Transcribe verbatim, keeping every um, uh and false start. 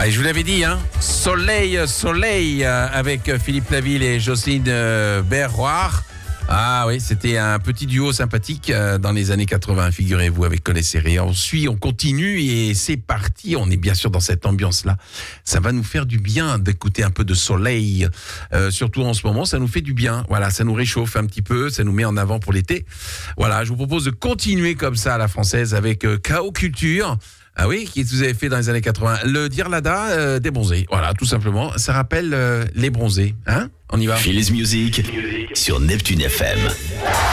Allez, je vous l'avais dit, hein, Soleil, Soleil, euh, avec Philippe Laville et Jocelyne euh, Berroir. Ah oui, c'était un petit duo sympathique euh, dans les années quatre-vingts, figurez-vous, avec Collet Serré. On suit, on continue et c'est parti. On est bien sûr dans cette ambiance-là. Ça va nous faire du bien d'écouter un peu de soleil, euh, surtout en ce moment, ça nous fait du bien. Voilà, ça nous réchauffe un petit peu, ça nous met en avant pour l'été. Voilà, je vous propose de continuer comme ça à la française avec euh, K O Culture. Ah oui, qui vous avez fait dans les années quatre-vingts. Le Dirlada euh, des bronzés. Voilà, tout simplement. Ça rappelle euh, les bronzés. Hein ? On y va ? Feel Music sur Neptune F M.